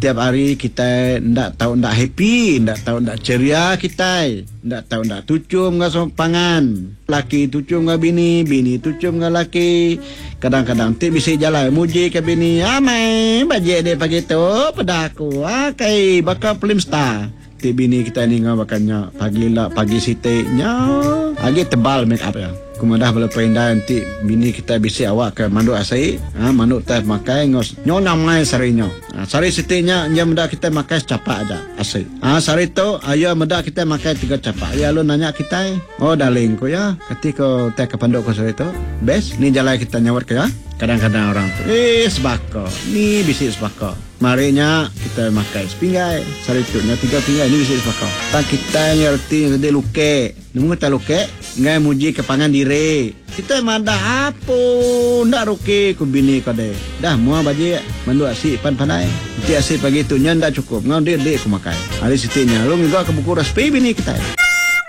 setiap hari kita ndak tahu ndak happy, ndak tahu ndak ceria kita, ndak tahu ndak tucum ngah pangan. Laki tucum ngah bini, bini tucum ngah laki. Kadang-kadang ti bisa jalan muji ke bini, amai bajek dia pagi tu pada aku, kai bakal film star. Ti bini kita ni ngah bakannya pagi sitiknya, lagi tebal make up ya. Kumadah bala perindah nanti bini kita bisi awak ke manduk asai, manduk teh makai ngos nyonam mai sarinya. Sari sitiknya nya meda kita makai capak aja asai. Sari tu ayo meda kita makai 3 capak. Ya lu nanya kita, oh darling ko ya, ketika teh ke panduk ko sari tu, best ni jalan kita nyawat ke ya. Kadang-kadang orang tu, sebako, ni bisi sebako. Marinya kita makai sepinggai, sari tu nya 3 pinggai ni bisi sebako. Tak kita ngerti ngede luke, nemu ta luke, ngai muji kepangan diri. Kita madah apa ndak ruki ku bini ko de. Dah mua baje mandu asik pan-pandai. Ti asik pagi tu nya ndak cukup, ngau dia ku makai. Hari sitinya lu ngigau ke buku respi bini kita.